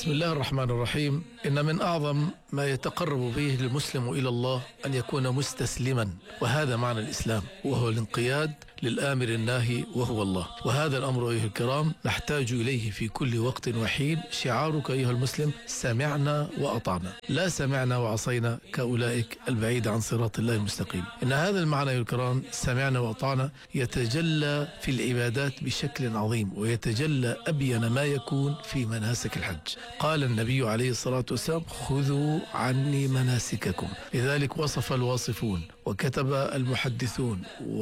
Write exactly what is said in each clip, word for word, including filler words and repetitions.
بسم الله الرحمن الرحيم. إن من أعظم ما يتقرب به المسلم إلى الله أن يكون مستسلما، وهذا معنى الإسلام، وهو الانقياد للآمر الناهي وهو الله. وهذا الأمر أيها الكرام نحتاج إليه في كل وقت وحين. شعارك أيها المسلم سمعنا وأطعنا، لا سمعنا وعصينا كأولئك البعيد عن صراط الله المستقيم. إن هذا المعنى أيها الكرام سمعنا وأطعنا يتجلى في العبادات بشكل عظيم، ويتجلى أبين ما يكون في مناسك الحج. قال النبي عليه الصلاة والسلام: خذوا عني مناسككم. لذلك وصف الواصفون وكتب المحدثون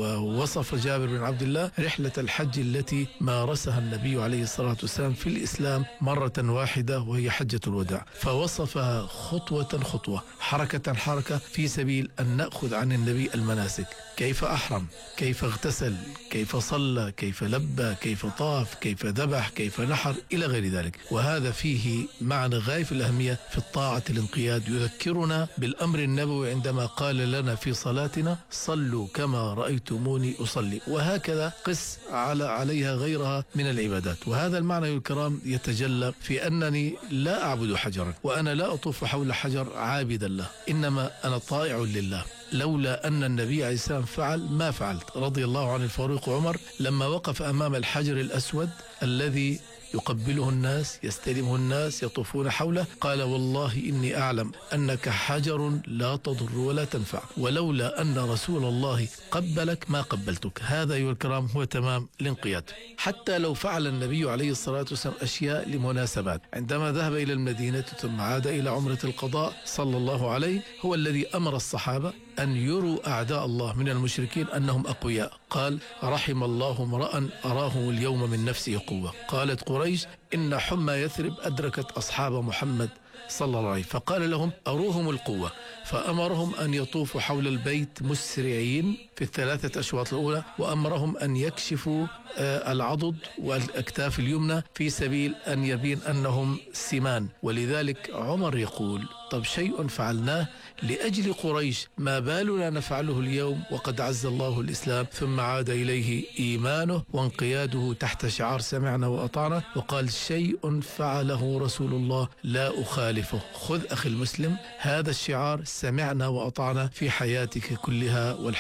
ووصف جابر بن عبد الله رحلة الحج التي مارسها النبي عليه الصلاة والسلام في الإسلام مرة واحدة، وهي حجة الوداع، فوصفها خطوة خطوة، حركة حركة، في سبيل أن نأخذ عن النبي المناسك: كيف أحرم، كيف اغتسل، كيف صلى، كيف لبى، كيف طاف، كيف ذبح، كيف نحر، إلى غير ذلك. وهذا فيه معنى غاية في الأهمية في الطاعة الانقياد، يذكرنا بالأمر النبوي عندما قال لنا في صلاتنا: صلوا كما رأيتموني أصلي. وهكذا قس على عليها غيرها من العبادات. وهذا المعنى يا الكرام يتجلى في أنني لا أعبد حجرا، وأنا لا أطوف حول حجر عابدا له، إنما أنا طائع لله. لولا أن النبي عليه السلام فعل ما فعلت. رضي الله عن الفاروق عمر لما وقف أمام الحجر الأسود الذي يقبله الناس، يستلمه الناس، يطوفون حوله، قال: والله إني أعلم أنك حجر لا تضر ولا تنفع، ولولا أن رسول الله قبلك ما قبلتك. هذا أيها الكرام هو تمام الانقياد. حتى لو فعل النبي عليه الصلاة والسلام أشياء لمناسبات، عندما ذهب إلى المدينة ثم عاد إلى عمرة القضاء صلى الله عليه، هو الذي أمر الصحابة أن يروا أعداء الله من المشركين أنهم أقوياء. قال: رحم الله امرأ أراه اليوم من نفسه قوة. قالت قريش: إن حمى يثرب أدركت أصحاب محمد صلى الله عليه، فقال لهم: أروهم القوة. فأمرهم أن يطوفوا حول البيت مسرعين في الثلاثة أشواط الأولى، وأمرهم أن يكشفوا العضد والأكتاف اليمنى في سبيل أن يبين أنهم سمان. ولذلك عمر يقول: طب شيء فعلناه لأجل قريش، ما بالنا نفعله اليوم وقد عز الله الإسلام؟ ثم عاد إليه إيمانه وانقياده تحت شعار سمعنا وأطعنا، وقال: شيء فعله رسول الله لا أخالفه. خذ أخي المسلم هذا الشعار سمعنا وأطعنا في حياتك كلها والحياة